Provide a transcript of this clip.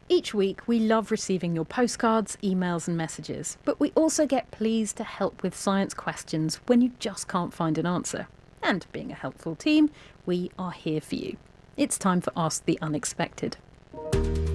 Each week, we love receiving your postcards, emails, and messages, but we also get pleas to help with science questions when you just can't find an answer. And being a helpful team, we are here for you. It's time for Ask the Unexpected.